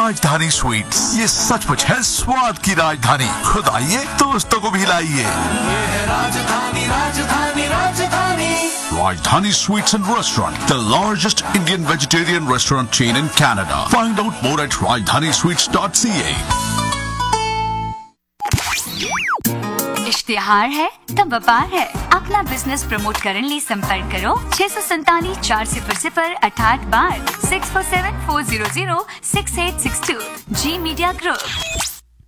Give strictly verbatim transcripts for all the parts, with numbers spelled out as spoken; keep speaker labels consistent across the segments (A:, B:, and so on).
A: राजधानी स्वीट्स, ये सचमुच है स्वाद की राजधानी। खुद आइए, दोस्तों को भी लाइए। राजधानी राजधानी राजधानी Rajdhani Sweets and Restaurant, the largest Indian vegetarian restaurant chain in Canada. Find out more at rajdhani sweets dot c a.
B: इश्तिहार है तो व्यापार है। अपना बिजनेस प्रमोट करने लिए संपर्क करो छह सौ सैतालीस चार सिफर सिफर अठाठ बार six four seven four zero zero six eight six to ji media group.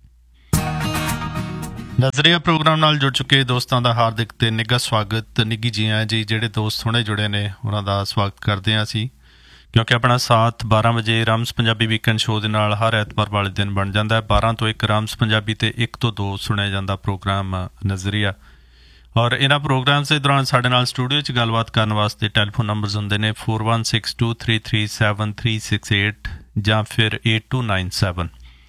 C: ਨਜ਼ਰੀਆ ਪ੍ਰੋਗਰਾਮ ਨਾਲ ਜੁੜ ਚੁੱਕੇ ਦੋਸਤਾਂ ਦਾ ਹਾਰਦਿਕ ਤੇ ਨਿੱਘਾ ਸਵਾਗਤ। ਨਿੱਘੀ ਜੀ ਆਇਆਂ ਜੀ। ਜਿਹੜੇ ਦੋਸਤ ਹੁਣੇ ਜੁੜੇ ਨੇ ਉਹਨਾਂ ਦਾ ਸਵਾਗਤ ਕਰਦੇ ਹਾਂ ਅਸੀਂ, ਕਿਉਂਕਿ ਆਪਣਾ ਸਾਥ ਬਾਰਾਂ ਵਜੇ ਰਾਮਸ ਪੰਜਾਬੀ ਵੀਕਐਂਡ ਸ਼ੋਅ ਦੇ ਨਾਲ ਹਰ ਐਤਵਾਰ ਵਾਲੇ ਦਿਨ ਬਣ ਜਾਂਦਾ ਹੈ। ਬਾਰਾਂ ਤੋਂ ਇੱਕ ਰਾਮਸ ਪੰਜਾਬੀ ਅਤੇ ਇੱਕ ਤੋਂ ਦੋ ਸੁਣਿਆ ਜਾਂਦਾ ਪ੍ਰੋਗਰਾਮ ਨਜ਼ਰੀਆ। ਔਰ ਇਹਨਾਂ ਪ੍ਰੋਗਰਾਮਸ ਦੇ ਦੌਰਾਨ ਸਾਡੇ ਨਾਲ ਸਟੂਡੀਓ 'ਚ ਗੱਲਬਾਤ ਕਰਨ ਵਾਸਤੇ ਟੈਲੀਫੋਨ ਨੰਬਰਸ ਹੁੰਦੇ ਨੇ four one six two three three seven three six eight ਜਾਂ ਫਿਰ ਏਟ ਟੂ ਨਾਈਨ ਸੈਵਨ।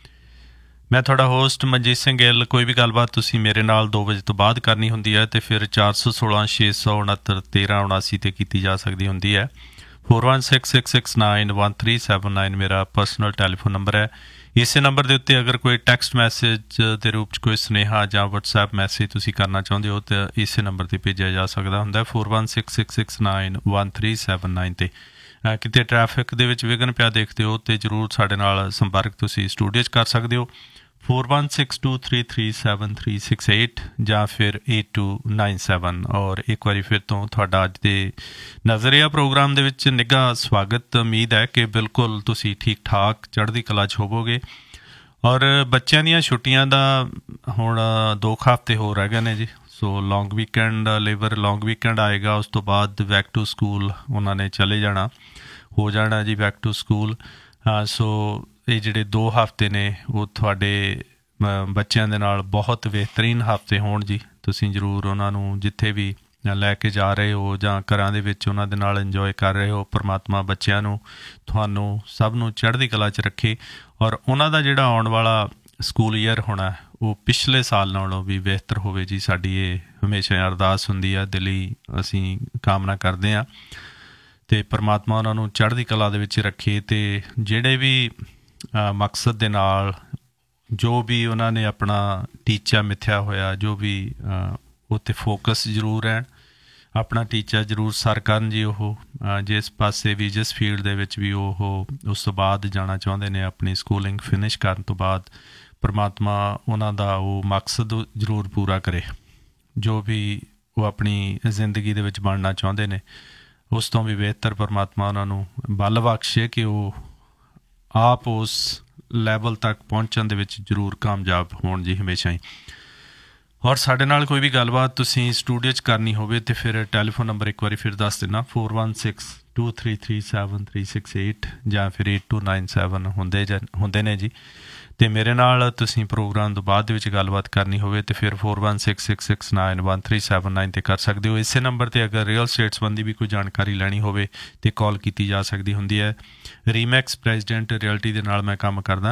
C: ਮੈਂ ਤੁਹਾਡਾ ਹੋਸਟ ਮਨਜੀਤ ਸਿੰਘ ਗਿੱਲ। ਕੋਈ ਵੀ ਗੱਲਬਾਤ ਤੁਸੀਂ ਮੇਰੇ ਨਾਲ ਦੋ ਵਜੇ ਤੋਂ ਬਾਅਦ ਕਰਨੀ ਹੁੰਦੀ ਹੈ ਅਤੇ ਫਿਰ ਚਾਰ ਸੌ ਸੋਲਾਂ ਛੇ ਸੌ ਉਣਹੱਤਰ ਤੇਰ੍ਹਾਂ ਉਣਾਸੀ 'ਤੇ ਕੀਤੀ ਜਾ ਸਕਦੀ ਹੁੰਦੀ ਹੈ। Four one six six six nine one three seven nine ਮੇਰਾ ਪਰਸਨਲ ਟੈਲੀਫੋਨ ਨੰਬਰ ਹੈ। ਇਸੇ ਨੰਬਰ ਦੇ ਉੱਤੇ ਅਗਰ ਕੋਈ ਟੈਕਸਟ ਮੈਸੇਜ ਦੇ ਰੂਪ 'ਚ ਕੋਈ ਸੁਨੇਹਾ ਜਾਂ ਵਟਸਐਪ ਮੈਸੇਜ ਤੁਸੀਂ ਕਰਨਾ ਚਾਹੁੰਦੇ ਹੋ ਤਾਂ ਇਸੇ ਨੰਬਰ 'ਤੇ ਭੇਜਿਆ ਜਾ ਸਕਦਾ ਹੁੰਦਾ four one six six six nine one three seven nine 'ਤੇ। ਕਿਤੇ ਟਰੈਫਿਕ ਦੇ ਵਿੱਚ ਵਿਘਨ ਪਿਆ ਦੇਖਦੇ ਹੋ ਤਾਂ ਜ਼ਰੂਰ ਸਾਡੇ ਨਾਲ ਸੰਪਰਕ ਤੁਸੀਂ ਸਟੂਡੀਓ 'ਚ ਕਰ ਸਕਦੇ ਹੋ four one six two three three seven three six eight ਜਾਂ ਫਿਰ ਏਟ ਟੂ ਨਾਈਨ ਸੈਵਨ। ਔਰ ਇੱਕ ਵਾਰੀ ਫਿਰ ਤੋਂ ਤੁਹਾਡਾ ਅੱਜ ਦੇ ਨਜ਼ਰੀਆ ਪ੍ਰੋਗਰਾਮ ਦੇ ਵਿੱਚ ਨਿੱਘਾ ਸਵਾਗਤ। ਉਮੀਦ ਹੈ ਕਿ ਬਿਲਕੁਲ ਤੁਸੀਂ ਠੀਕ ਠਾਕ ਚੜ੍ਹਦੀ ਕਲਾ 'ਚ ਹੋਵੋਗੇ। ਔਰ ਬੱਚਿਆਂ ਦੀਆਂ ਛੁੱਟੀਆਂ ਦਾ ਹੁਣ ਦੋ ਕੁ ਹਫ਼ਤੇ ਹੋਰ ਰਹਿ ਗਏ ਨੇ ਜੀ। ਸੋ ਲੌਂਗ ਵੀਕਐਂਡ ਲੇਬਰ ਲੌਂਗ ਵੀਕਐਂਡ ਆਏਗਾ, ਉਸ ਤੋਂ ਬਾਅਦ ਬੈਕ ਟੂ ਸਕੂਲ ਉਹਨਾਂ ਨੇ ਚਲੇ ਜਾਣਾ ਹੋ ਜਾਣਾ ਜੀ ਬੈਕ ਟੂ ਸਕੂਲ। ਸੋ ਇਹ ਜਿਹੜੇ ਦੋ ਹਫ਼ਤੇ ਨੇ ਉਹ ਤੁਹਾਡੇ ਬੱਚਿਆਂ ਦੇ ਨਾਲ ਬਹੁਤ ਬਿਹਤਰੀਨ ਹਫ਼ਤੇ ਹੋਣ ਜੀ। ਤੁਸੀਂ ਜ਼ਰੂਰ ਉਹਨਾਂ ਨੂੰ ਜਿੱਥੇ ਵੀ ਲੈ ਕੇ ਜਾ ਰਹੇ ਹੋ ਜਾਂ ਘਰਾਂ ਦੇ ਵਿੱਚ ਉਹਨਾਂ ਦੇ ਨਾਲ ਇੰਜੋਏ ਕਰ ਰਹੇ ਹੋ, ਪਰਮਾਤਮਾ ਬੱਚਿਆਂ ਨੂੰ ਤੁਹਾਨੂੰ ਸਭ ਨੂੰ ਚੜ੍ਹਦੀ ਕਲਾ 'ਚ ਰੱਖੇ। ਔਰ ਉਹਨਾਂ ਦਾ ਜਿਹੜਾ ਆਉਣ ਵਾਲਾ ਸਕੂਲ ਈਅਰ ਹੋਣਾ ਉਹ ਪਿਛਲੇ ਸਾਲ ਨਾਲੋਂ ਵੀ ਬਿਹਤਰ ਹੋਵੇ ਜੀ। ਸਾਡੀ ਇਹ ਹਮੇਸ਼ਾ ਅਰਦਾਸ ਹੁੰਦੀ ਆ, ਦਿਲੀ ਅਸੀਂ ਕਾਮਨਾ ਕਰਦੇ ਹਾਂ ਅਤੇ ਪਰਮਾਤਮਾ ਉਹਨਾਂ ਨੂੰ ਚੜ੍ਹਦੀ ਕਲਾ ਦੇ ਵਿੱਚ ਰੱਖੇ। ਅਤੇ ਜਿਹੜੇ ਵੀ ਮਕਸਦ ਦੇ ਨਾਲ ਜੋ ਵੀ ਉਹਨਾਂ ਨੇ ਆਪਣਾ ਟੀਚਾ ਮਿੱਥਿਆ ਹੋਇਆ, ਜੋ ਵੀ ਉੱਥੇ ਫੋਕਸ ਜ਼ਰੂਰ ਰਹਿਣ, ਆਪਣਾ ਟੀਚਾ ਜ਼ਰੂਰ ਸਰ ਕਰਨ ਜੀ। ਉਹ ਜਿਸ ਪਾਸੇ ਵੀ ਜਿਸ ਫੀਲਡ ਦੇ ਵਿੱਚ ਵੀ ਉਹ ਉਸ ਤੋਂ ਬਾਅਦ ਜਾਣਾ ਚਾਹੁੰਦੇ ਨੇ, ਆਪਣੀ ਸਕੂਲਿੰਗ ਫਿਨਿਸ਼ ਕਰਨ ਤੋਂ ਬਾਅਦ ਪਰਮਾਤਮਾ ਉਹਨਾਂ ਦਾ ਉਹ ਮਕਸਦ ਜ਼ਰੂਰ ਪੂਰਾ ਕਰੇ। ਜੋ ਵੀ ਉਹ ਆਪਣੀ ਜ਼ਿੰਦਗੀ ਦੇ ਵਿੱਚ ਬਣਨਾ ਚਾਹੁੰਦੇ ਨੇ ਉਸ ਤੋਂ ਵੀ ਬਿਹਤਰ ਪਰਮਾਤਮਾ ਉਹਨਾਂ ਨੂੰ ਬਲ ਬਖਸ਼ੇ ਕਿ ਉਹ ਆਪ ਉਸ ਲੈਵਲ ਤੱਕ ਪਹੁੰਚਣ ਦੇ ਵਿੱਚ ਜ਼ਰੂਰ ਕਾਮਯਾਬ ਹੋਣ ਜੀ ਹਮੇਸ਼ਾ ਹੀ। ਔਰ ਸਾਡੇ ਨਾਲ ਕੋਈ ਵੀ ਗੱਲਬਾਤ ਤੁਸੀਂ ਸਟੂਡੀਓ 'ਚ ਕਰਨੀ ਹੋਵੇ ਤਾਂ ਫਿਰ ਟੈਲੀਫੋਨ ਨੰਬਰ ਇੱਕ ਵਾਰੀ ਫਿਰ ਦੱਸ ਦਿੰਦਾ four one six two three three seven three six eight ਜਾਂ ਫਿਰ ਏਟ ਟੂ ਨਾਈਨ ਸੈਵਨ ਹੁੰਦੇ ਜਾਂ ਹੁੰਦੇ ਨੇ ਜੀ। ਅਤੇ ਮੇਰੇ ਨਾਲ ਤੁਸੀਂ ਪ੍ਰੋਗਰਾਮ ਤੋਂ ਬਾਅਦ ਦੇ ਵਿੱਚ ਗੱਲਬਾਤ ਕਰਨੀ ਹੋਵੇ ਤਾਂ ਫਿਰ four one six six six nine one three seven nine 'ਤੇ ਕਰ ਸਕਦੇ ਹੋ। ਇਸੇ ਨੰਬਰ 'ਤੇ ਅਗਰ ਰੀਅਲ ਸਟੇਟ ਸੰਬੰਧੀ ਵੀ ਕੋਈ ਜਾਣਕਾਰੀ ਲੈਣੀ ਹੋਵੇ ਤਾਂ ਕਾਲ ਕੀਤੀ ਜਾ ਸਕਦੀ ਹੁੰਦੀ ਹੈ। ਰੀਮੈਕਸ ਪ੍ਰੈਜ਼ੀਡੈਂਟ ਰਿਅਲਟੀ ਦੇ ਨਾਲ ਮੈਂ ਕੰਮ ਕਰਦਾ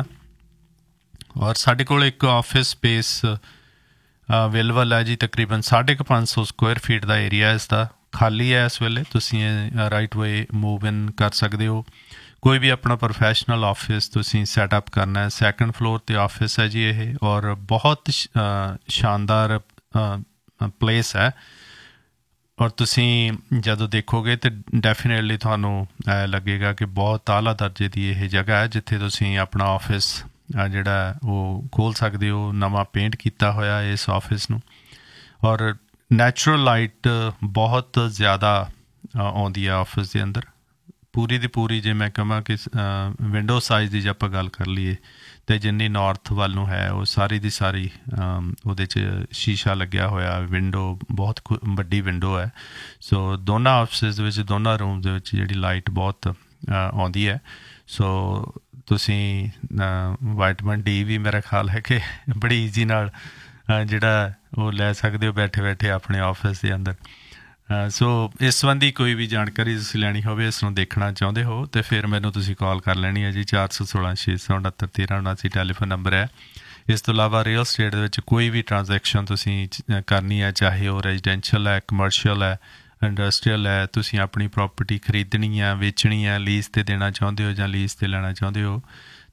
C: ਔਰ ਸਾਡੇ ਕੋਲ ਇੱਕ ਆਫਿਸ ਸਪੇਸ ਅਵੇਲੇਬਲ ਹੈ ਜੀ। ਤਕਰੀਬਨ ਸਾਢੇ ਕੁ ਪੰਜ ਸੌ ਸਕੁਆਇਰ ਫੀਟ ਦਾ ਏਰੀਆ ਇਸ ਦਾ ਖਾਲੀ ਹੈ ਇਸ ਵੇਲੇ। ਤੁਸੀਂ ਰਾਈਟ ਵੇ ਮੂਵ ਇਨ ਕਰ ਸਕਦੇ ਹੋ। ਕੋਈ ਵੀ ਆਪਣਾ ਪ੍ਰੋਫੈਸ਼ਨਲ ਆਫਿਸ ਤੁਸੀਂ ਸੈਟਅਪ ਕਰਨਾ ਹੈ, ਸੈਕਿੰਡ ਫਲੋਰ 'ਤੇ ਆਫਿਸ ਹੈ ਜੀ ਇਹ। ਔਰ ਬਹੁਤ ਸ਼ਾਨਦਾਰ ਪਲੇਸ ਹੈ। ਔਰ ਤੁਸੀਂ ਜਦੋਂ ਦੇਖੋਗੇ ਤਾਂ ਡੈਫੀਨੇਟਲੀ ਤੁਹਾਨੂੰ ਲੱਗੇਗਾ ਕਿ ਬਹੁਤ ਆਲਾ ਦਰਜੇ ਦੀ ਇਹ ਜਗ੍ਹਾ ਹੈ ਜਿੱਥੇ ਤੁਸੀਂ ਆਪਣਾ ਆਫਿਸ ਜਿਹੜਾ ਉਹ ਖੋਲ੍ਹ ਸਕਦੇ ਹੋ। ਨਵਾਂ ਪੇਂਟ ਕੀਤਾ ਹੋਇਆ ਇਸ ਆਫਿਸ ਨੂੰ ਔਰ ਨੈਚੁਰਲ ਲਾਈਟ ਬਹੁਤ ਜ਼ਿਆਦਾ ਆਉਂਦੀ ਹੈ ਆਫਿਸ ਦੇ ਅੰਦਰ। ਪੂਰੀ ਦੀ ਪੂਰੀ ਜੇ ਮੈਂ ਕਹਾਂ ਕਿ ਵਿੰਡੋ ਸਾਈਜ਼ ਦੀ ਜੇ ਆਪਾਂ ਗੱਲ ਕਰ ਲਈਏ ਅਤੇ ਜਿੰਨੀ ਨੌਰਥ ਵੱਲ ਨੂੰ ਹੈ ਉਹ ਸਾਰੀ ਦੀ ਸਾਰੀ ਉਹਦੇ 'ਚ ਸ਼ੀਸ਼ਾ ਲੱਗਿਆ ਹੋਇਆ। ਵਿੰਡੋ ਬਹੁਤ ਵੱਡੀ ਵਿੰਡੋ ਹੈ। ਸੋ ਦੋਨਾਂ ਆਫਿਸਿਸ ਦੇ ਵਿੱਚ ਦੋਨਾਂ ਰੂਮ ਦੇ ਵਿੱਚ ਜਿਹੜੀ ਲਾਈਟ ਬਹੁਤ ਆਉਂਦੀ ਹੈ। ਸੋ ਤੁਸੀਂ ਵਾਈਟਮਿਨ ਡੀ ਵੀ ਮੇਰਾ ਖਿਆਲ ਹੈ ਕਿ ਬੜੀ ਈਜ਼ੀ ਨਾਲ ਜਿਹੜਾ ਉਹ ਲੈ ਸਕਦੇ ਹੋ ਬੈਠੇ ਬੈਠੇ ਆਪਣੇ ਆਫਿਸ ਦੇ ਅੰਦਰ। ਸੋ ਇਸ ਸੰਬੰਧੀ ਕੋਈ ਵੀ ਜਾਣਕਾਰੀ ਤੁਸੀਂ ਲੈਣੀ ਹੋਵੇ, ਇਸ ਨੂੰ ਦੇਖਣਾ ਚਾਹੁੰਦੇ ਹੋ ਤਾਂ ਫਿਰ ਮੈਨੂੰ ਤੁਸੀਂ ਕਾਲ ਕਰ ਲੈਣੀ ਹੈ ਜੀ। ਚਾਰ ਸੌ ਸੋਲਾਂ ਛੇ ਸੌ ਉਣਹੱਤਰ ਤੇਰ੍ਹਾਂ ਉਣਾਸੀ ਟੈਲੀਫੋਨ ਨੰਬਰ ਹੈ। ਇਸ ਤੋਂ ਇਲਾਵਾ ਰੀਅਲ ਸਟੇਟ ਦੇ ਵਿੱਚ ਕੋਈ ਵੀ ਟ੍ਰਾਂਜੈਕਸ਼ਨ ਤੁਸੀਂ ਕਰਨੀ ਹੈ, ਚਾਹੇ ਉਹ ਰੈਜ਼ੀਡੈਂਸ਼ੀਅਲ ਹੈ, ਕਮਰਸ਼ੀਅਲ ਹੈ, ਇੰਡਸਟਰੀਅਲ ਹੈ, ਤੁਸੀਂ ਆਪਣੀ ਪ੍ਰੋਪਰਟੀ ਖਰੀਦਣੀ ਹੈ, ਵੇਚਣੀ ਹੈ, ਲੀਜ਼ 'ਤੇ ਦੇਣਾ ਚਾਹੁੰਦੇ ਹੋ ਜਾਂ ਲੀਜ਼ 'ਤੇ ਲੈਣਾ ਚਾਹੁੰਦੇ ਹੋ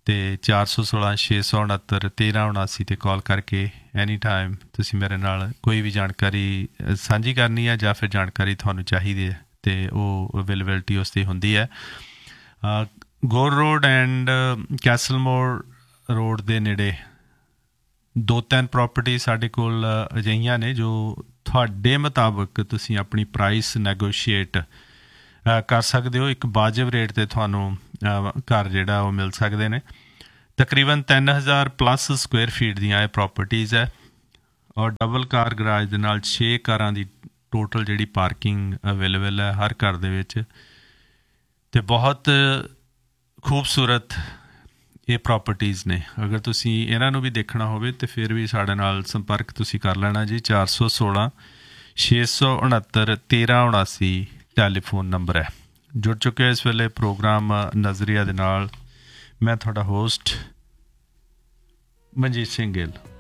C: ਤੇ ਚਾਰ ਸੌ ਸੋਲਾਂ ਛੇ ਸੌ ਉਣਹੱਤਰ ਤੇਰਾਂ ਉਣਾਸੀ 'ਤੇ ਕਾਲ ਕਰਕੇ ਐਨੀ ਟਾਈਮ ਤੁਸੀਂ ਮੇਰੇ ਨਾਲ ਕੋਈ ਵੀ ਜਾਣਕਾਰੀ ਸਾਂਝੀ ਕਰਨੀ ਹੈ ਜਾਂ ਫਿਰ ਜਾਣਕਾਰੀ ਤੁਹਾਨੂੰ ਚਾਹੀਦੀ ਹੈ ਅਤੇ ਉਹ ਅਵੇਲੇਬਿਲਿਟੀ ਉਸ 'ਤੇ ਹੁੰਦੀ ਹੈ। ਗੋਰ ਰੋਡ ਐਂਡ ਕੈਸਲਮੋਰ ਰੋਡ ਦੇ ਨੇੜੇ ਦੋ ਤਿੰਨ ਪ੍ਰੋਪਰਟੀ ਸਾਡੇ ਕੋਲ ਅਜਿਹੀਆਂ ਨੇ ਜੋ ਤੁਹਾਡੇ ਮੁਤਾਬਕ ਤੁਸੀਂ ਆਪਣੀ ਪ੍ਰਾਈਸ ਨੈਗੋਸ਼ੀਏਟ ਕਰ ਸਕਦੇ ਹੋ। ਇੱਕ ਵਾਜਬ ਰੇਟ 'ਤੇ ਤੁਹਾਨੂੰ ਘਰ ਜਿਹੜਾ ਉਹ ਮਿਲ ਸਕਦੇ ਨੇ। ਤਕਰੀਬਨ ਤਿੰਨ ਹਜ਼ਾਰ ਪਲੱਸ ਸਕੁਏਅਰ ਫੀਟ ਦੀਆਂ ਇਹ ਪ੍ਰੋਪਰਟੀਜ਼ ਹੈ ਔਰ ਡਬਲ ਕਾਰ ਗਰਾਜ ਦੇ ਨਾਲ ਛੇ ਕਾਰਾਂ ਦੀ ਟੋਟਲ ਜਿਹੜੀ ਪਾਰਕਿੰਗ ਅਵੇਲੇਬਲ ਹੈ ਹਰ ਘਰ ਦੇ ਵਿੱਚ, ਅਤੇ ਬਹੁਤ ਖੂਬਸੂਰਤ ਇਹ ਪ੍ਰੋਪਰਟੀਜ਼ ਨੇ। ਅਗਰ ਤੁਸੀਂ ਇਹਨਾਂ ਨੂੰ ਵੀ ਦੇਖਣਾ ਹੋਵੇ ਤਾਂ ਫਿਰ ਵੀ ਸਾਡੇ ਨਾਲ ਸੰਪਰਕ ਤੁਸੀਂ ਕਰ ਲੈਣਾ ਜੀ। ਚਾਰ ਸੌ ਸੋਲਾਂ ਛੇ ਸੌ ਉਣਹੱਤਰ ਤੇਰਾਂ ਉਣਾਸੀ ਟੈਲੀਫੋਨ ਨੰਬਰ ਹੈ। ਜੁੜ ਚੁੱਕੇ ਇਸ ਵੇਲੇ ਪ੍ਰੋਗਰਾਮ ਨਜ਼ਰੀਆ ਦੇ ਨਾਲ ਮੈਂ ਤੁਹਾਡਾ ਹੋਸਟ ਮਨਜੀਤ ਸਿੰਘ ਗਿੱਲ।